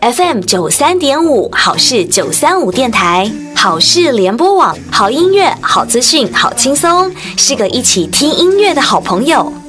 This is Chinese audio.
FM93.5好事935电台，好事联播网，好音乐、好资讯、好轻松，是个一起听音乐的好朋友。